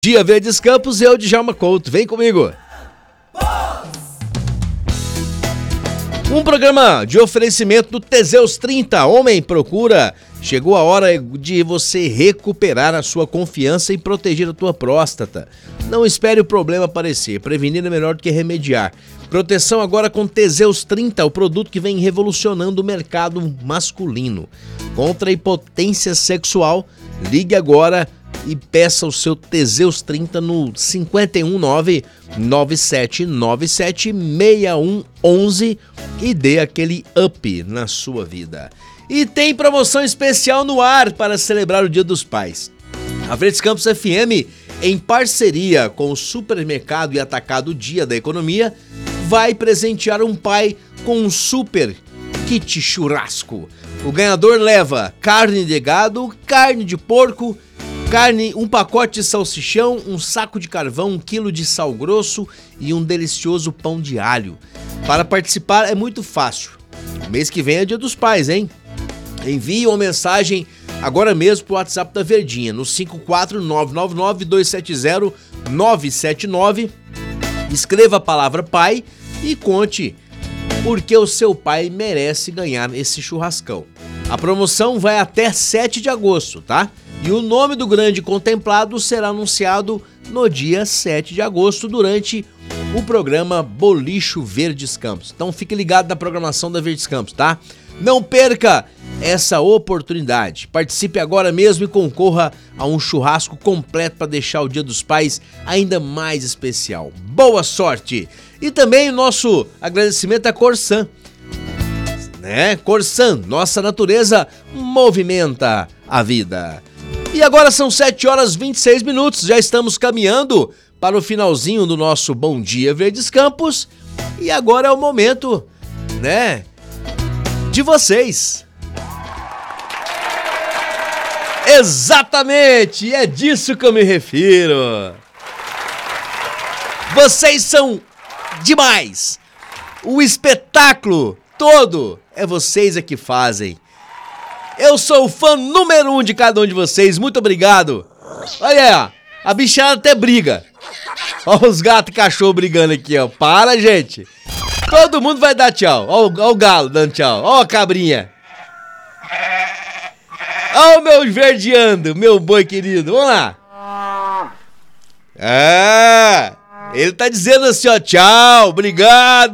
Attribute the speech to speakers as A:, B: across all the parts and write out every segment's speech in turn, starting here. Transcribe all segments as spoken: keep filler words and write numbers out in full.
A: Dia Verdes Campos, eu, Djalma Couto. Vem comigo. Um programa de oferecimento do Teseus trinta. Homem, procura. Chegou a hora de você recuperar a sua confiança e proteger a tua próstata. Não espere o problema aparecer. Prevenir é melhor do que remediar. Proteção agora com Teseus trinta, o produto que vem revolucionando o mercado masculino. Contra a impotência sexual, ligue agora e peça o seu Teseus trinta no cinco um nove, nove sete nove sete, seis um um um e dê aquele up na sua vida. E tem promoção especial no ar para celebrar o Dia dos Pais. A Verdes Campos F M, em parceria com o Supermercado e Atacado Dia da Economia, vai presentear um pai com um super kit churrasco. O ganhador leva carne de gado, carne de porco, carne, um pacote de salsichão, um saco de carvão, um quilo de sal grosso e um delicioso pão de alho. Para participar é muito fácil. Mês que vem é Dia dos Pais, hein? Envie uma mensagem agora mesmo pro WhatsApp da Verdinha, no cinco quatro nove nove nove, dois sete zero, nove sete nove. Escreva a palavra pai e conte por que o seu pai merece ganhar esse churrascão. A promoção vai até sete de agosto, tá? E o nome do grande contemplado será anunciado no dia sete de agosto, durante o programa Bolicho Verdes Campos. Então fique ligado na programação da Verdes Campos, tá? Não perca essa oportunidade. Participe agora mesmo e concorra a um churrasco completo para deixar o Dia dos Pais ainda mais especial. Boa sorte! E também o nosso agradecimento à Corsan. Né? Corsan, nossa natureza movimenta a vida. E agora são sete horas e vinte e seis minutos, já estamos caminhando para o finalzinho do nosso Bom Dia Verdes Campos. E agora é o momento, né, de vocês. Exatamente, é disso que eu me refiro. Vocês são demais. O espetáculo todo é vocês é que fazem. Eu sou o fã número um de cada um de vocês. Muito obrigado. Olha aí, a bichada até briga. Olha os gatos e cachorro brigando aqui, ó. Para, gente. Todo mundo vai dar tchau. Olha o galo dando tchau. Olha a cabrinha. Olha o meu verdeando, meu boi querido. Vamos lá. Ah, ele tá dizendo assim, ó. Tchau, obrigado.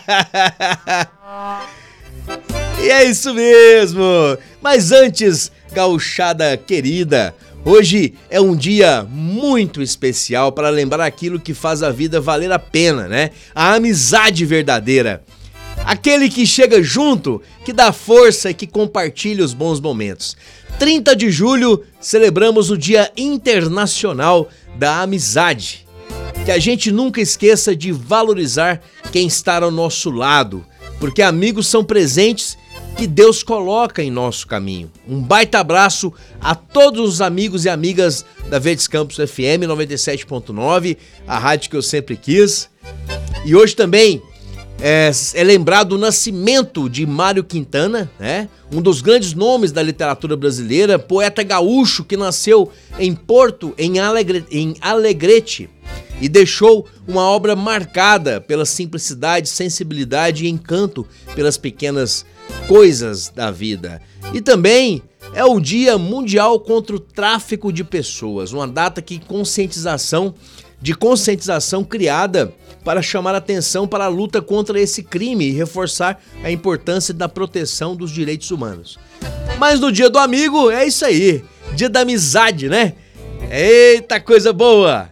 A: E é isso mesmo. Mas antes, gauchada querida, hoje é um dia muito especial para lembrar aquilo que faz a vida valer a pena, né? A amizade verdadeira. Aquele que chega junto, que dá força e que compartilha os bons momentos. trinta de julho, celebramos o Dia Internacional da Amizade. Que a gente nunca esqueça de valorizar quem está ao nosso lado, porque amigos são presentes que Deus coloca em nosso caminho. Um baita abraço a todos os amigos e amigas da Verdes Campos F M noventa e sete ponto nove, a rádio que eu sempre quis. E hoje também é, é lembrado o nascimento de Mário Quintana, né? Um dos grandes nomes da literatura brasileira, poeta gaúcho que nasceu em Porto, em, Alegre, em Alegrete, e deixou uma obra marcada pela simplicidade, sensibilidade e encanto pelas pequenas coisas da vida. E também é o Dia Mundial contra o Tráfico de Pessoas, uma data que conscientização, de conscientização criada para chamar atenção para a luta contra esse crime e reforçar a importância da proteção dos direitos humanos. Mas no Dia do Amigo é isso aí, Dia da Amizade, né? Eita, coisa boa!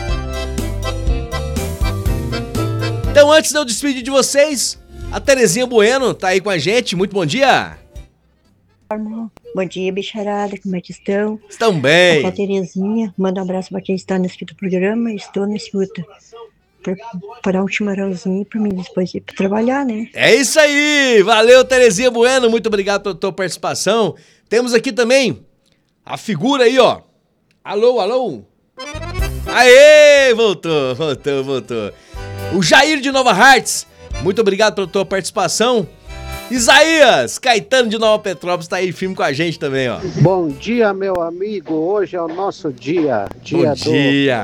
A: Então, antes de eu despedir de vocês, a Terezinha Bueno tá aí com a gente. Muito bom dia.
B: Bom dia, bicharada. Como é que estão?
A: Estão bem.
B: Aqui é a Terezinha. Manda um abraço para quem está nesse programa. Estou na escuta. Para um chimarrãozinho para mim depois ir para trabalhar, né?
A: É isso aí. Valeu, Terezinha Bueno. Muito obrigado pela tua participação. Temos aqui também a figura aí, ó. Alô, alô. Aê, voltou, voltou, voltou. O Jair de Nova Hartz, muito obrigado pela tua participação. Isaías Caetano de Nova Petrópolis tá aí firme com a gente também, ó.
C: Bom dia, meu amigo. Hoje é o nosso dia. Dia
A: Bom dia.